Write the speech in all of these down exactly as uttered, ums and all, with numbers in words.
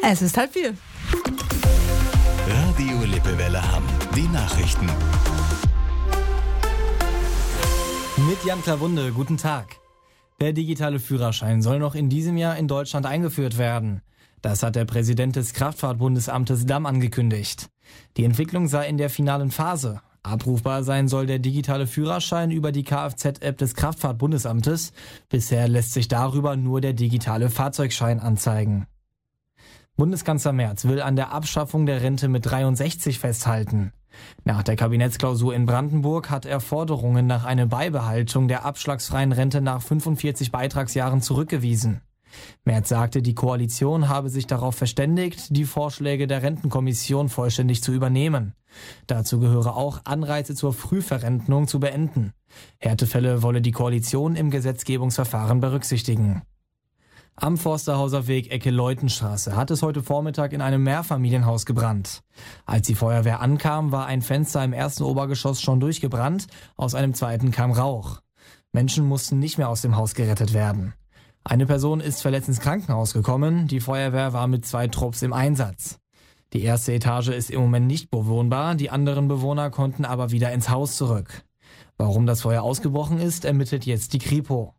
Es ist halb vier. Radio Lippewelle Hamm. Die Nachrichten. Mit Jan Klawunde, guten Tag. Der digitale Führerschein soll noch in diesem Jahr in Deutschland eingeführt werden. Das hat der Präsident des Kraftfahrtbundesamtes D A M angekündigt. Die Entwicklung sei in der finalen Phase. Abrufbar sein soll der digitale Führerschein über die Kfz-App des Kraftfahrtbundesamtes. Bisher lässt sich darüber nur der digitale Fahrzeugschein anzeigen. Bundeskanzler Merz will an der Abschaffung der Rente mit dreiundsechzig festhalten. Nach der Kabinettsklausur in Brandenburg hat er Forderungen nach einer Beibehaltung der abschlagsfreien Rente nach fünfundvierzig Beitragsjahren zurückgewiesen. Merz sagte, die Koalition habe sich darauf verständigt, die Vorschläge der Rentenkommission vollständig zu übernehmen. Dazu gehöre auch, Anreize zur Frühverrentung zu beenden. Härtefälle wolle die Koalition im Gesetzgebungsverfahren berücksichtigen. Am Forsterhauser Weg Ecke Leutenstraße hat es heute Vormittag in einem Mehrfamilienhaus gebrannt. Als die Feuerwehr ankam, war ein Fenster im ersten Obergeschoss schon durchgebrannt, aus einem zweiten kam Rauch. Menschen mussten nicht mehr aus dem Haus gerettet werden. Eine Person ist verletzt ins Krankenhaus gekommen, die Feuerwehr war mit zwei Trupps im Einsatz. Die erste Etage ist im Moment nicht bewohnbar, die anderen Bewohner konnten aber wieder ins Haus zurück. Warum das Feuer ausgebrochen ist, ermittelt jetzt die Kripo.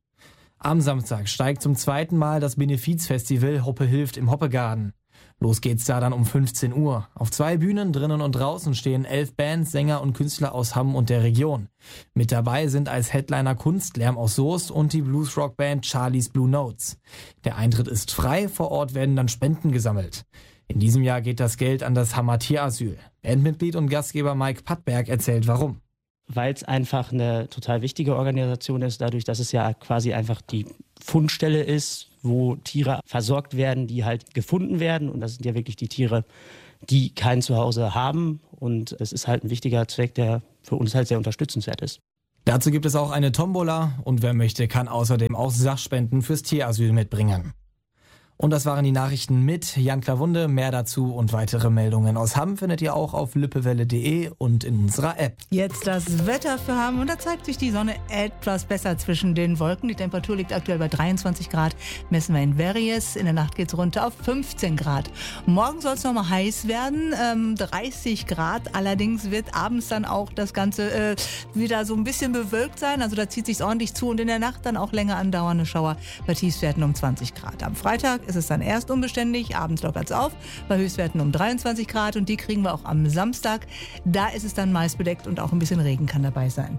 Am Samstag steigt zum zweiten Mal das Benefizfestival Hoppe hilft im Hoppegarten. Los geht's da dann um fünfzehn Uhr. Auf zwei Bühnen, drinnen und draußen, stehen elf Bands, Sänger und Künstler aus Hamm und der Region. Mit dabei sind als Headliner Kunstlärm aus Soest und die Bluesrock-Band Charlie's Blue Notes. Der Eintritt ist frei, vor Ort werden dann Spenden gesammelt. In diesem Jahr geht das Geld an das Hammer Tierasyl. Bandmitglied und Gastgeber Mike Pattberg erzählt warum. Weil es einfach eine total wichtige Organisation ist, dadurch, dass es ja quasi einfach die Fundstelle ist, wo Tiere versorgt werden, die halt gefunden werden. Und das sind ja wirklich die Tiere, die kein Zuhause haben. Und es ist halt ein wichtiger Zweck, der für uns halt sehr unterstützenswert ist. Dazu gibt es auch eine Tombola und wer möchte, kann außerdem auch Sachspenden fürs Tierasyl mitbringen. Und das waren die Nachrichten mit Jan Klawunde. Mehr dazu und weitere Meldungen aus Hamm findet ihr auch auf lippewelle punkt de und in unserer App. Jetzt das Wetter für Hamm und da zeigt sich die Sonne etwas besser zwischen den Wolken. Die Temperatur liegt aktuell bei dreiundzwanzig Grad, messen wir in Verries. In der Nacht geht es runter auf fünfzehn Grad. Morgen soll es nochmal heiß werden, ähm, dreißig Grad. Allerdings wird abends dann auch das Ganze äh, wieder so ein bisschen bewölkt sein. Also da zieht sich ordentlich zu und in der Nacht dann auch länger andauernde Schauer bei Tiefstwerten um zwanzig Grad. Am Freitag ist es dann erst unbeständig, abends lockert es auf, bei Höchstwerten um dreiundzwanzig Grad und die kriegen wir auch am Samstag. Da ist es dann meist bedeckt und auch ein bisschen Regen kann dabei sein.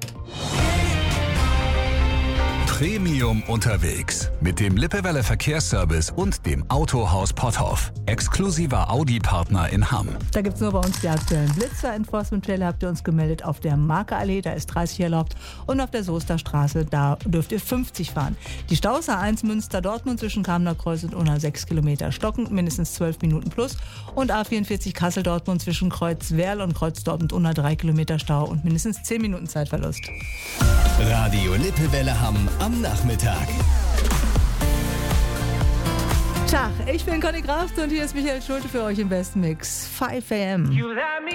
Premium unterwegs mit dem Lippewelle Verkehrsservice und dem Autohaus Potthoff. Exklusiver Audi-Partner in Hamm. Da gibt es nur bei uns die aktuellen Blitzer. Enforcement-Fälle habt ihr uns gemeldet auf der Markerallee, da ist dreißig erlaubt. Und auf der Soester Straße, da dürft ihr fünfzig fahren. Die Staus A eins Münster-Dortmund zwischen Kamener Kreuz und Unna sechs Kilometer stockend, mindestens zwölf Minuten plus. Und A vierundvierzig Kassel-Dortmund zwischen Kreuz-Werl und Kreuz-Dortmund Unna drei Kilometer Stau und mindestens zehn Minuten Zeitverlust. Radio Lippewelle Hamm am Nachmittag. Tag, ich bin Conny Kraft und hier ist Michael Schulte für euch im besten Mix. fünf a m